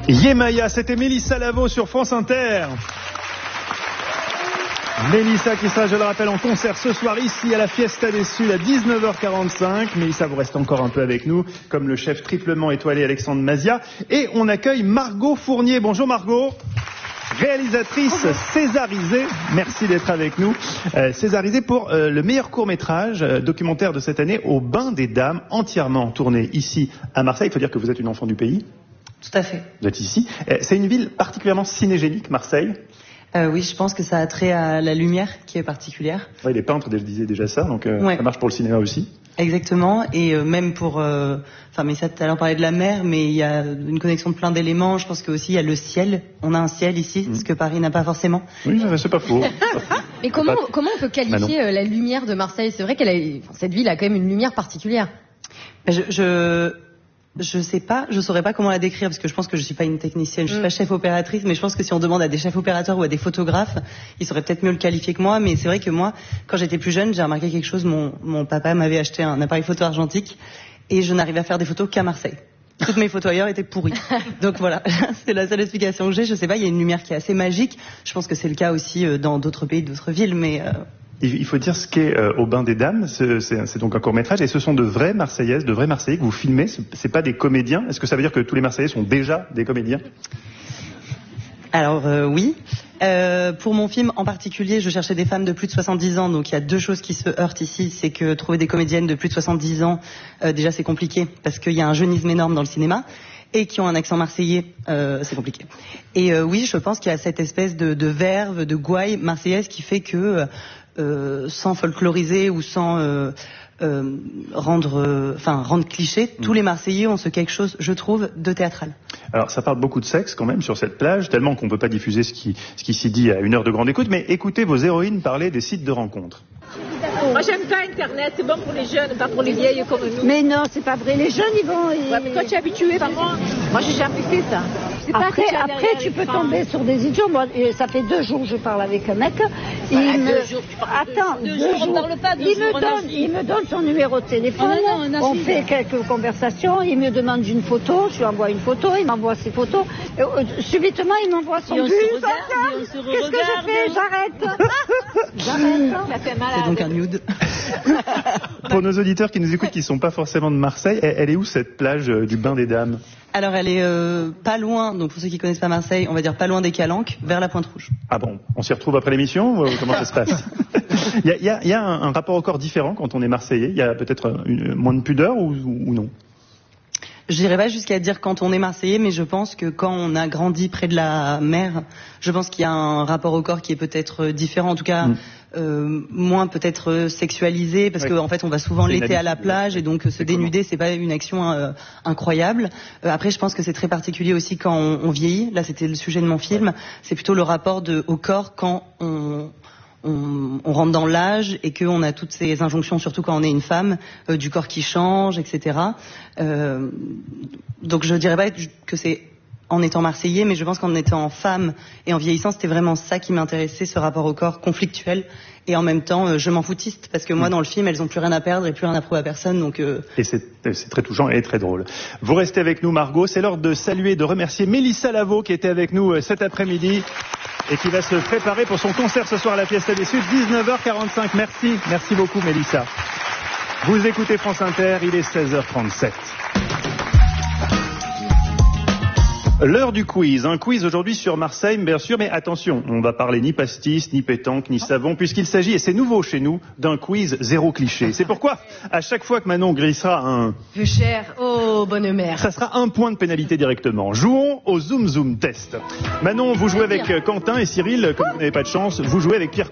Yemaya, c'était Mélissa Lavo sur France Inter. Mélissa qui sera, je le rappelle, en concert ce soir ici à la Fiesta des Suds à 19h45. Mélissa, vous restez encore un peu avec nous, comme le chef triplement étoilé Alexandre Mazia. Et on accueille Margot Fournier. Bonjour Margot. Réalisatrice césarisée, merci d'être avec nous, césarisée pour le meilleur court-métrage documentaire de cette année, Au Bain des Dames, entièrement tourné ici à Marseille. Il faut dire que vous êtes une enfant du pays. Tout à fait. Vous êtes ici. C'est une ville particulièrement cinégénique, Marseille. Oui, je pense que ça a trait à la lumière qui est particulière. Ouais, les peintres disaient déjà ça, donc ça marche pour le cinéma aussi. Exactement, et même pour... mais ça, tout à l'heure, on parlait de la mer, mais il y a une connexion de plein d'éléments. Je pense qu'aussi, il y a le ciel. On a un ciel ici, ce que Paris n'a pas forcément. Oui, c'est pas faux. Mais comment on peut qualifier la lumière de Marseille? C'est vrai cette ville a quand même une lumière particulière. Je sais pas, je saurais pas comment la décrire parce que je pense que je suis pas une technicienne, je suis pas chef opératrice, mais je pense que si on demande à des chefs opérateurs ou à des photographes, ils sauraient peut-être mieux le qualifier que moi. Mais c'est vrai que moi, quand j'étais plus jeune, j'ai remarqué quelque chose. Mon papa m'avait acheté un appareil photo argentique et je n'arrivais à faire des photos qu'à Marseille. Toutes mes photos ailleurs étaient pourries. Donc voilà, c'est la seule explication que j'ai. Je sais pas, il y a une lumière qui est assez magique. Je pense que c'est le cas aussi dans d'autres pays, d'autres villes, mais... Il faut dire ce qu'est Au Bain des Dames, c'est donc un court-métrage, et ce sont de vraies Marseillaises, de vrais Marseillais que vous filmez, c'est pas des comédiens. Est-ce que ça veut dire que tous les Marseillais sont déjà des comédiens? Alors oui. Pour mon film en particulier, je cherchais des femmes de plus de 70 ans, donc il y a deux choses qui se heurtent ici, c'est que trouver des comédiennes de plus de 70 ans, déjà c'est compliqué, parce qu'il y a un jeunisme énorme dans le cinéma, et qui ont un accent marseillais, c'est compliqué. Et oui, je pense qu'il y a cette espèce de verve, de gouaille marseillaise qui fait que... sans folkloriser ou sans rendre cliché, tous les Marseillais ont quelque chose, je trouve, de théâtral. Alors ça parle beaucoup de sexe quand même sur cette plage, tellement qu'on ne peut pas diffuser ce qui s'y dit à une heure de grande écoute, mais écoutez vos héroïnes parler des sites de rencontres. Moi j'aime pas Internet, c'est bon pour les jeunes, pas pour les vieilles comme nous. Mais non, c'est pas vrai, les jeunes ils vont... Ouais, mais toi tu es habitué, pas moi. Moi j'ai jamais fait ça. Après tu peux tomber sur des idiots. Moi, ça fait 2 jours que je parle avec un mec. Attends, 2 jours, on parle pas 2 jours. Il me donne son numéro de téléphone, on fait quelques conversations, il me demande une photo, je lui envoie une photo, il m'envoie ses photos. Subitement, il m'envoie son bus. Qu'est-ce que je fais? J'arrête. Ça fait mal. C'est donc un nude. Pour nos auditeurs qui nous écoutent, qui ne sont pas forcément de Marseille, elle est où cette plage du Bain des Dames? Alors elle est pas loin, donc pour ceux qui connaissent pas Marseille, on va dire pas loin des Calanques, vers la Pointe Rouge. Ah bon, on s'y retrouve après l'émission ou comment ça se passe? Il y a un rapport encore différent quand on est Marseillais. Il y a peut-être moins de pudeur ou non? Je dirais pas jusqu'à dire quand on est Marseillais, mais je pense que quand on a grandi près de la mer, je pense qu'il y a un rapport au corps qui est peut-être différent, en tout cas moins peut-être sexualisé, parce qu'en fait on va souvent l'été à la plage et donc se dénuder c'est pas une action incroyable. Après je pense que c'est très particulier aussi quand on vieillit. Là c'était le sujet de mon film, c'est plutôt le rapport au corps quand on rentre dans l'âge et qu'on a toutes ces injonctions, surtout quand on est une femme, du corps qui change, etc. Donc je dirais pas que c'est en étant marseillais, mais je pense qu'en étant femme et en vieillissant, c'était vraiment ça qui m'intéressait, ce rapport au corps conflictuel et en même temps je m'en foutiste, parce que moi dans le film elles ont plus rien à perdre et plus rien à prouver à personne, donc Et c'est très touchant et très drôle. Vous restez avec nous Margot, c'est l'heure de saluer et de remercier Mélissa Lavo qui était avec nous cet après-midi et qui va se préparer pour son concert ce soir à la Fiesta des Suds, 19h45. Merci beaucoup Mélissa. Vous écoutez France Inter, il est 16h37. L'heure du quiz, un quiz aujourd'hui sur Marseille, bien sûr, mais attention, on va parler ni pastis, ni pétanque, ni savon, puisqu'il s'agit, et c'est nouveau chez nous, d'un quiz zéro cliché. C'est pourquoi, à chaque fois que Manon grissera un... Peu cher, oh bonne mère. Ça sera 1 point de pénalité directement. Jouons au Zoom Zoom Test. Manon, vous jouez avec Quentin et Cyril, comme vous n'avez pas de chance, vous jouez avec Pierre